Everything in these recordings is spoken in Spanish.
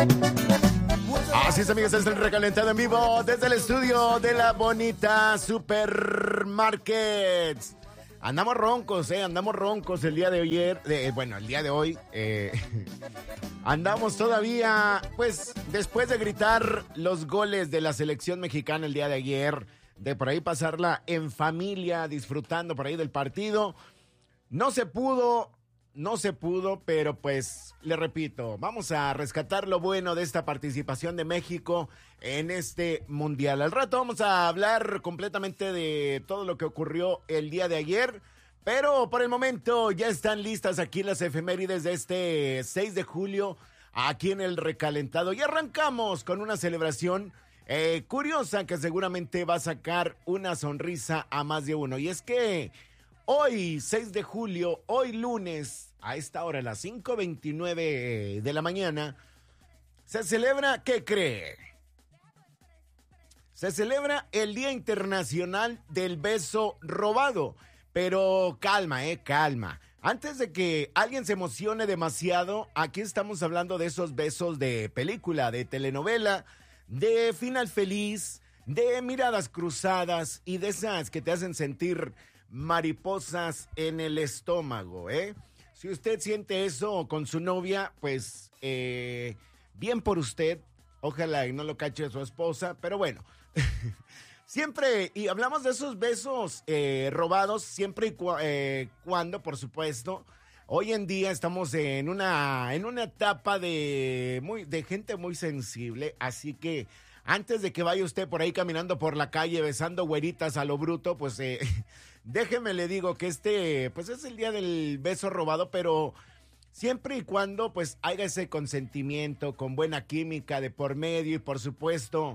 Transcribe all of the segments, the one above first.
Así es, amigos, es el recalentado en vivo desde el estudio de la bonita Supermarkets. Andamos roncos, andamos roncos el día de ayer, el día de hoy. Andamos todavía, pues, después de gritar los goles de la selección mexicana el día de ayer, de por ahí pasarla en familia, disfrutando por ahí del partido. No se pudo, pero pues, le repito, vamos a rescatar lo bueno de esta participación de México en este mundial. Al rato vamos a hablar completamente de todo lo que ocurrió el día de ayer, pero por el momento ya están listas aquí las efemérides de este 6 de julio, aquí en el recalentado. Y arrancamos con una celebración curiosa que seguramente va a sacar una sonrisa a más de uno. Y es que hoy, 6 de julio, hoy lunes, a esta hora, a las 5:29 de la mañana, se celebra, ¿qué cree? Se celebra el Día Internacional del Beso Robado. Pero calma, calma. Antes de que alguien se emocione demasiado, aquí estamos hablando de esos besos de película, de telenovela, de final feliz, de miradas cruzadas y de esas que te hacen sentir mariposas en el estómago, ¿eh? Si usted siente eso con su novia, pues bien por usted. Ojalá y no lo cache su esposa, pero bueno. Siempre, y hablamos de esos besos robados, siempre y cuando, por supuesto, hoy en día estamos en una etapa de gente muy sensible, así que antes de que vaya usted por ahí caminando por la calle besando güeritas a lo bruto, pues déjeme le digo que pues es el día del beso robado, pero siempre y cuando pues haya ese consentimiento con buena química de por medio y por supuesto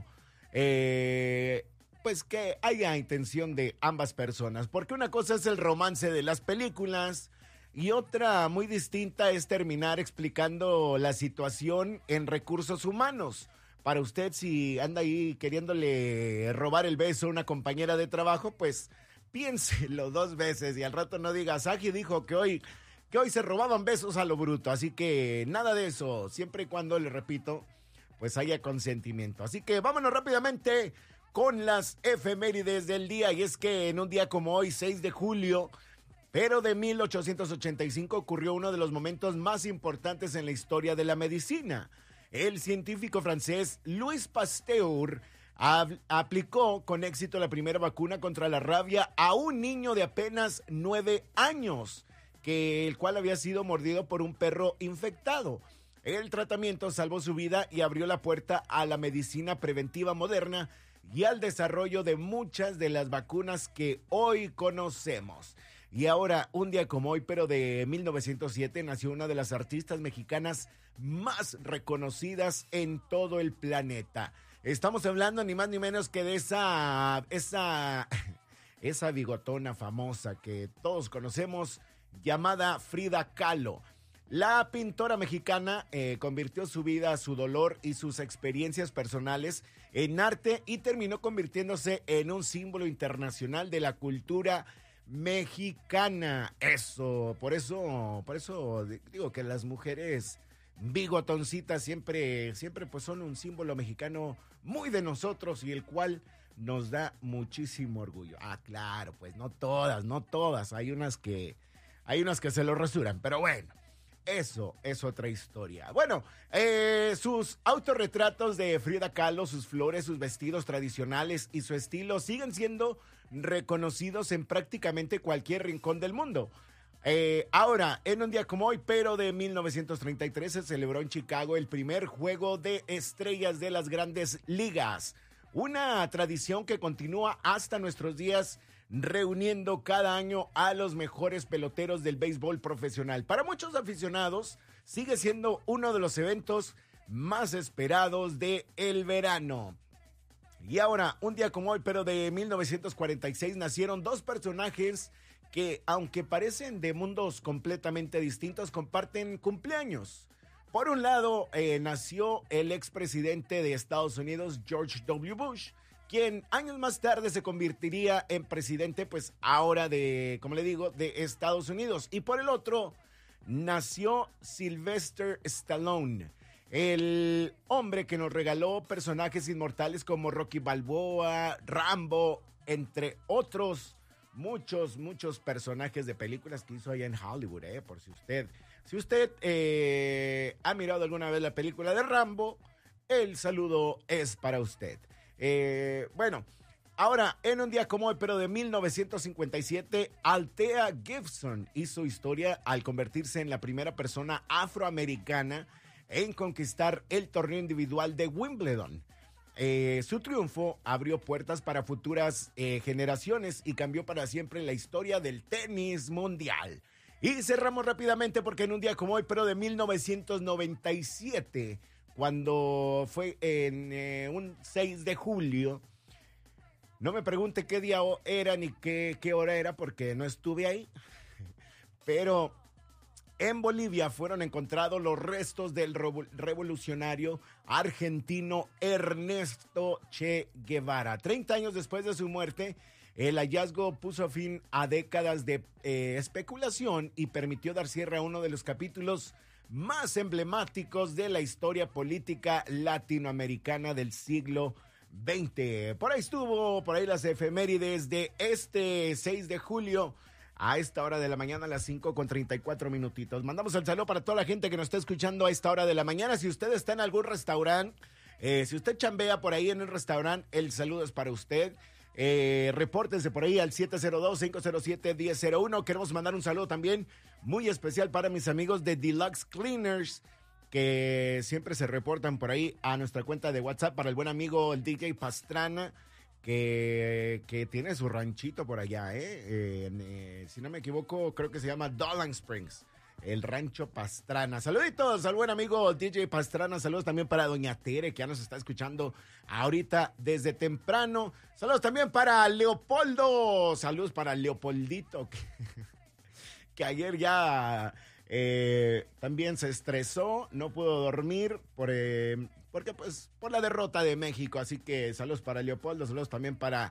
pues que haya intención de ambas personas, porque una cosa es el romance de las películas y otra muy distinta es terminar explicando la situación en recursos humanos. Para usted, si anda ahí queriéndole robar el beso a una compañera de trabajo, pues piénselo 2 veces y al rato no diga, Saji dijo que hoy se robaban besos a lo bruto. Así que nada de eso, siempre y cuando, le repito, pues haya consentimiento. Así que vámonos rápidamente con las efemérides del día. Y es que en un día como hoy, 6 de julio, pero de 1885, ocurrió uno de los momentos más importantes en la historia de la medicina. El científico francés Louis Pasteur aplicó con éxito la primera vacuna contra la rabia a un niño de apenas 9 años, el cual había sido mordido por un perro infectado. El tratamiento salvó su vida y abrió la puerta a la medicina preventiva moderna y al desarrollo de muchas de las vacunas que hoy conocemos. Y ahora, un día como hoy, pero de 1907, nació una de las artistas mexicanas más reconocidas en todo el planeta. Estamos hablando ni más ni menos que de esa bigotona famosa que todos conocemos, llamada Frida Kahlo. La pintora mexicana convirtió su vida, su dolor y sus experiencias personales en arte y terminó convirtiéndose en un símbolo internacional de la cultura mexicana. Por eso digo que las mujeres bigotoncitas siempre pues son un símbolo mexicano muy de nosotros y el cual nos da muchísimo orgullo. Ah, claro, pues no todas, hay unas que se lo rasuran, pero bueno. Eso es otra historia. Bueno, sus autorretratos de Frida Kahlo, sus flores, sus vestidos tradicionales y su estilo siguen siendo reconocidos en prácticamente cualquier rincón del mundo. Ahora, en un día como hoy, pero de 1933, se celebró en Chicago el primer juego de estrellas de las Grandes Ligas. Una tradición que continúa hasta nuestros días, reuniendo cada año a los mejores peloteros del béisbol profesional. Para muchos aficionados, sigue siendo uno de los eventos más esperados del verano. Y ahora, un día como hoy, pero de 1946, nacieron 2 personajes que, aunque parecen de mundos completamente distintos, comparten cumpleaños. Por un lado, nació el expresidente de Estados Unidos, George W. Bush, quien años más tarde se convertiría en presidente, pues ahora de Estados Unidos. Y por el otro, nació Sylvester Stallone, El hombre que nos regaló personajes inmortales como Rocky Balboa, Rambo, entre otros muchos personajes de películas que hizo allá en Hollywood, por si usted ha mirado alguna vez la película de Rambo, el saludo es para usted. Bueno, ahora, en un día como hoy, pero de 1957, Althea Gibson hizo historia al convertirse en la primera persona afroamericana en conquistar el torneo individual de Wimbledon. Su triunfo abrió puertas para futuras generaciones y cambió para siempre la historia del tenis mundial. Y cerramos rápidamente porque en un día como hoy, pero de 1997, cuando fue en un 6 de julio, no me pregunte qué día era ni qué hora era porque no estuve ahí, pero en Bolivia fueron encontrados los restos del revolucionario argentino Ernesto Che Guevara. 30 años después de su muerte, el hallazgo puso fin a décadas de especulación y permitió dar cierre a uno de los capítulos más emblemáticos de la historia política latinoamericana del siglo XX. Por ahí las efemérides de este 6 de julio. A esta hora de la mañana, a las 5:34. Mandamos el saludo para toda la gente que nos está escuchando a esta hora de la mañana. Si usted está en algún restaurante, si usted chambea por ahí en el restaurante, el saludo es para usted. Repórtense por ahí al 702-507-1001. Queremos mandar un saludo también muy especial para mis amigos de Deluxe Cleaners, que siempre se reportan por ahí a nuestra cuenta de WhatsApp, para el buen amigo el DJ Pastrana, que tiene su ranchito por allá, si no me equivoco, creo que se llama Dolan Springs, el rancho Pastrana. Saluditos al buen amigo DJ Pastrana, saludos también para doña Tere, que ya nos está escuchando ahorita desde temprano. Saludos también para Leopoldo, saludos para Leopoldito, que ayer ya también se estresó, no pudo dormir porque por la derrota de México. Así que saludos para Leopoldo, saludos también para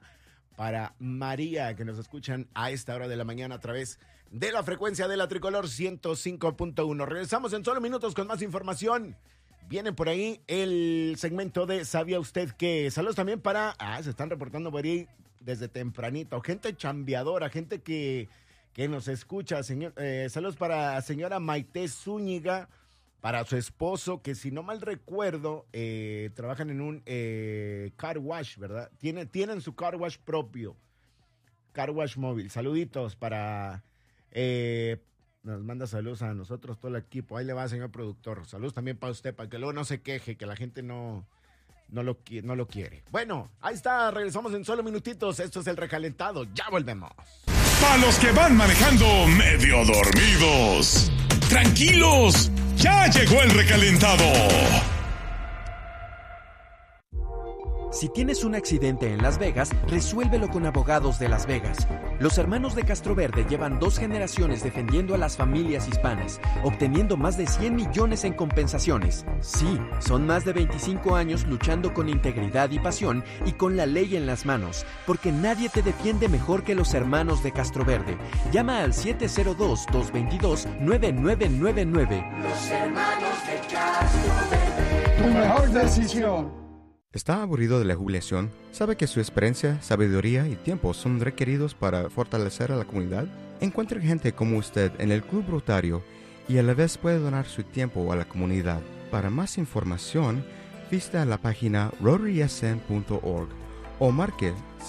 María, que nos escuchan a esta hora de la mañana a través de la frecuencia de la Tricolor 105.1. Regresamos en solo minutos con más información. Viene por ahí el segmento de ¿Sabía usted qué? Saludos también para... se están reportando por ahí desde tempranito. Gente chambeadora, gente que nos escucha. Saludos para señora Maite Zúñiga, para su esposo, que si no mal recuerdo, trabajan en un car wash, ¿verdad? Tienen su car wash propio, car wash móvil. Saluditos para... nos manda saludos a nosotros, todo el equipo. Ahí le va, señor productor. Saludos también para usted, para que luego no se queje, que la gente no lo quiere. Bueno, ahí está, regresamos en solo minutitos. Esto es El Recalentado, ya volvemos. Para los que van manejando medio dormidos, tranquilos, ya llegó el recalentado. Si tienes un accidente en Las Vegas, resuélvelo con Abogados de Las Vegas. Los hermanos de Castroverde llevan 2 generaciones defendiendo a las familias hispanas, obteniendo más de 100 millones en compensaciones. Sí, son más de 25 años luchando con integridad y pasión y con la ley en las manos, porque nadie te defiende mejor que los hermanos de Castroverde. Llama al 702-222-9999. Los hermanos de Castroverde. Tu mejor decisión. ¿Está aburrido de la jubilación? ¿Sabe que su experiencia, sabiduría y tiempo son requeridos para fortalecer a la comunidad? Encuentre gente como usted en el Club Rotario y a la vez puede donar su tiempo a la comunidad. Para más información, visita la página rotarysn.org o marque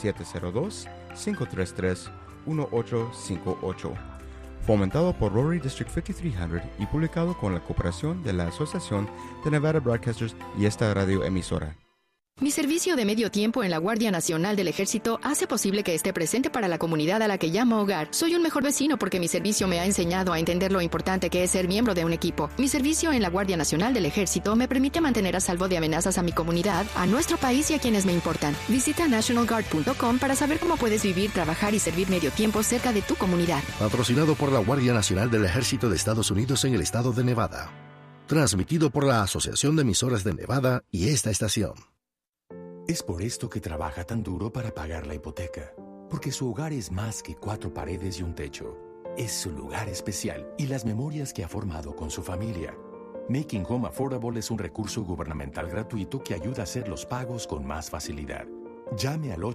702-533-1858. Fomentado por Rotary District 5300 y publicado con la cooperación de la Asociación de Nevada Broadcasters y esta radio emisora. Mi servicio de medio tiempo en la Guardia Nacional del Ejército hace posible que esté presente para la comunidad a la que llamo hogar. Soy un mejor vecino porque mi servicio me ha enseñado a entender lo importante que es ser miembro de un equipo. Mi servicio en la Guardia Nacional del Ejército me permite mantener a salvo de amenazas a mi comunidad, a nuestro país y a quienes me importan. Visita nationalguard.com para saber cómo puedes vivir, trabajar y servir medio tiempo cerca de tu comunidad. Patrocinado por la Guardia Nacional del Ejército de Estados Unidos en el estado de Nevada. Transmitido por la Asociación de Emisoras de Nevada y esta estación. Es por esto que trabaja tan duro para pagar la hipoteca, porque su hogar es más que 4 paredes y un techo. Es su lugar especial y las memorias que ha formado con su familia. Making Home Affordable es un recurso gubernamental gratuito que ayuda a hacer los pagos con más facilidad. Llame al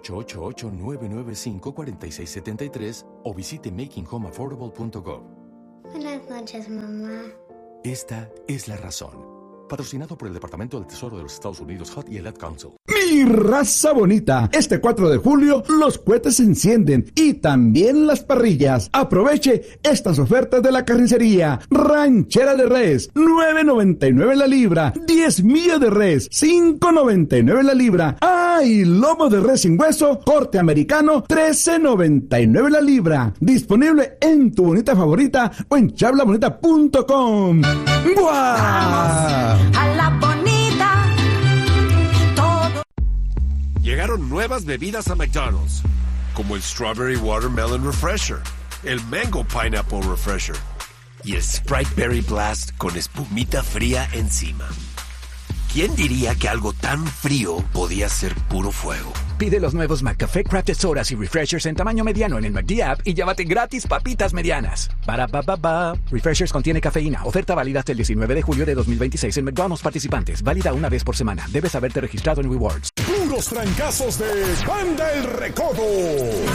888-995-4673 o visite makinghomeaffordable.gov. Buenas noches, mamá. Esta es la razón. Patrocinado por el Departamento del Tesoro de los Estados Unidos, HUD y el Ad Council. Mi raza bonita, este 4 de julio los cohetes se encienden y también las parrillas. Aproveche estas ofertas de la carnicería. Ranchera de res, $9.99 la libra. 10 millas de res, $5.99 la libra. ¡Ay! Lomo de res sin hueso, corte americano, $13.99 la libra. Disponible en tu bonita favorita o en chablabonita.com. ¡Buah! A la bonita. Todo. Llegaron nuevas bebidas a McDonald's, como el Strawberry Watermelon Refresher, el Mango Pineapple Refresher y el Sprite Berry Blast con espumita fría encima. ¿Quién diría que algo tan frío podía ser puro fuego? Pide los nuevos McCafé Crafted Sodas y Refreshers en tamaño mediano en el McD App y llévate gratis papitas medianas. Refreshers contiene cafeína. Oferta válida hasta el 19 de julio de 2026 en McDonald's participantes. Válida una vez por semana. Debes haberte registrado en Rewards. Puros trancazos de Banda El Recodo.